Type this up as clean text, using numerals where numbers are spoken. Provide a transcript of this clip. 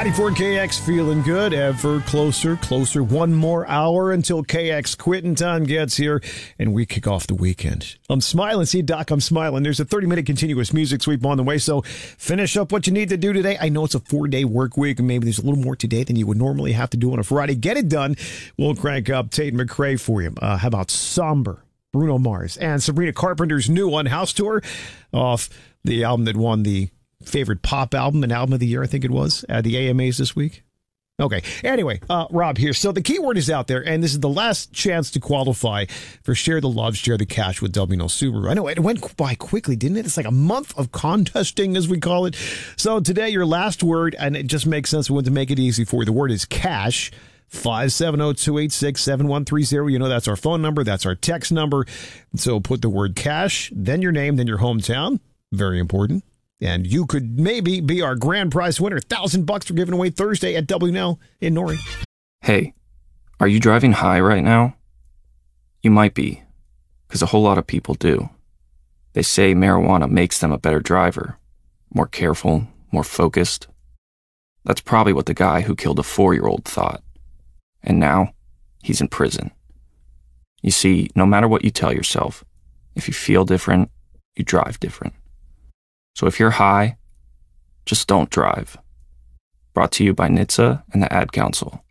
94KX feeling good, ever closer. One more hour until KX quitting time gets here and we kick off the weekend. I'm smiling. See, Doc, I'm smiling. There's a 30-minute continuous music sweep on the way, so finish up what you need to do today. I know it's a 4-day work week, and maybe there's a little more today than you would normally have to do on a Friday. Get it done. We'll crank up Tate McRae for you. How about Somber, Bruno Mars, and Sabrina Carpenter's new One House Tour off the album that won the favorite pop album and album of the year, I think it was, at the AMAs this week. Okay. Anyway, Rob here. So the keyword is out there, and this is the last chance to qualify for Share the Love, Share the Cash with Domino Subaru. I know it went by quickly, didn't it? It's like a month of contesting, as we call it. So today, your last word, and it just makes sense to make it easy for you. The word is cash. 570-286-7130. You know, that's our phone number. That's our text number. So put the word cash, then your name, then your hometown. Very important. And you could maybe be our grand prize winner. $1,000 for giving away Thursday at WNL in Norrie. Hey, are you driving high right now? You might be, because a whole lot of people do. They say marijuana makes them a better driver, more careful, more focused. That's probably what the guy who killed a 4-year-old thought. And now, he's in prison. You see, no matter what you tell yourself, if you feel different, you drive different. So if you're high, just don't drive. Brought to you by NHTSA and the Ad Council.